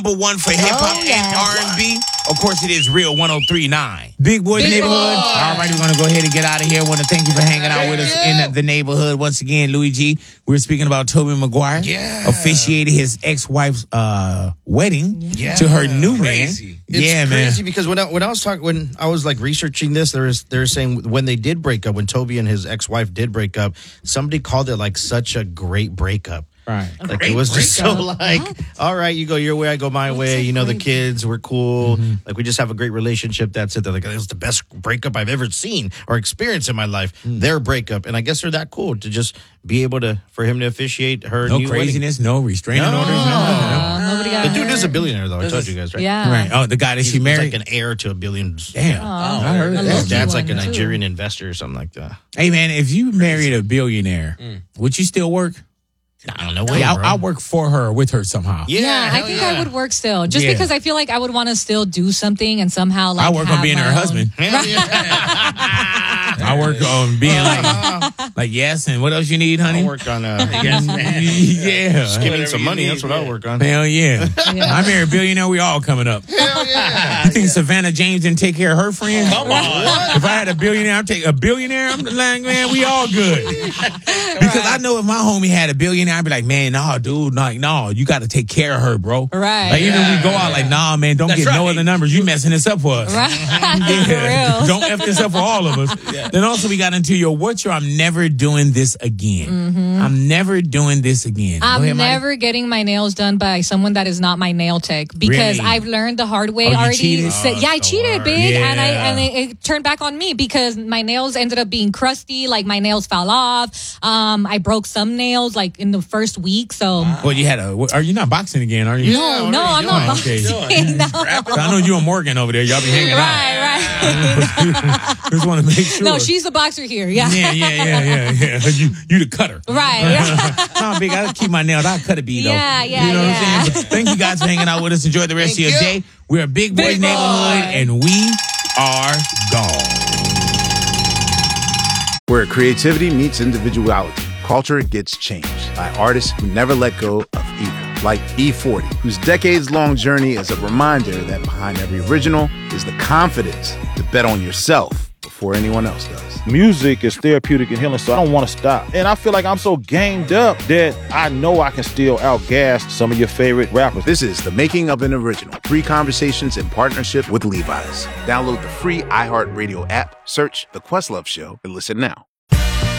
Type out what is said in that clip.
Number one for hip-hop and R&B. Of course, it is Real 103.9. Big Boys Neighborhood. All right, we're going to go ahead and get out of here. I want to thank you for hanging out with us in the neighborhood. Once again, Louis G, we're speaking about Tobey Maguire. Officiated his ex-wife's wedding to her new man. It's crazy because when I was like researching this, they were saying when they did break up, when Tobey and his ex-wife did break up, somebody called it like such a great breakup. Right. Like it was just so like, all right, you go your way, I go my way. You know, the kids, we're cool. Like we just have a great relationship. That's it. They're like, it was the best breakup I've ever seen or experienced in my life. Their breakup. And I guess they're that cool to just be able for him to officiate her new craziness, wedding. No restraining orders. Nobody got the dude is a billionaire, though. I told you guys, right? Yeah. Right. Oh, the guy that she He's married? like an heir to a billion. Damn. I heard that. His dad's like a Nigerian investor or something like that. Hey, man, if you married a billionaire, would you still work? I don't know. Yeah, I'll work for her or with her somehow. Yeah, I think I would work still. Just because I feel like I would want to still do something and somehow like I work on being her husband. I work on being like yes, and what else you need, honey? I work on yes, man. Yeah. Give me some money. That's what I work on. Hell yeah. I married a billionaire. We all coming up. Hell yeah. You think Savannah James didn't take care of her friends? Come on. If I had a billionaire, I'd take a billionaire. I'm like, man, we all good. Because I know if my homie had a billionaire, I'd be like, man, nah, dude, like, no, you got to take care of her, bro. Right. Like, even when we go out, like, nah, man, don't get no other numbers. You messing this up for us. Right. Yeah. For real. Don't F this up for all of us. Then also we got into I'm never doing this again. I'm never doing this again. I'm never getting my nails done by someone that is not my nail tech because I've learned the hard way already. Cheated? I cheated big and it turned back on me because my nails ended up being crusty. Like my nails fell off. I broke some nails like in the first week. So, well, you had are you not boxing again? Are you? No, I'm not boxing. No. I know you and Morgan over there. Y'all be hanging out. Right. Just want to make sure. No, she's the boxer here. Yeah. You the cutter. Right. No, big. I keep my nails. I cut a bee though. Yeah. You know what I'm saying? But thank you guys for hanging out with us. Enjoy the rest of your day. We're a Big Boys Neighborhood, and we are gone. Where creativity meets individuality, culture gets changed by artists who never let go of either. Like E40, whose decades-long journey is a reminder that behind every original is the confidence to bet on yourself before anyone else does. Music is therapeutic and healing, so I don't want to stop. And I feel like I'm so gamed up that I know I can still outgas some of your favorite rappers. This is The Making of an Original. 3 conversations in partnership with Levi's. Download the free iHeartRadio app, search The Questlove Show, and listen now.